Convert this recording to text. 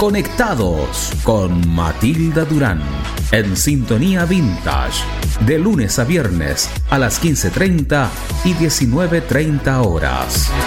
Conectados con Matilda Durán. En Sintonía Vintage. De lunes a viernes a las 15:30 y 19:30 horas.